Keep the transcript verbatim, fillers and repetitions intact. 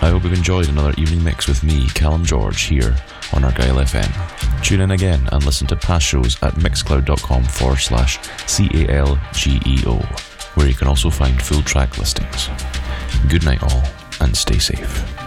I hope you've enjoyed another evening mix with me, Callum George, here on Argyle F M. Tune in again and listen to past shows at mixcloud.com forward slash C-A-L-G-E-O, where you can also find full track listings. Good night all, and stay safe.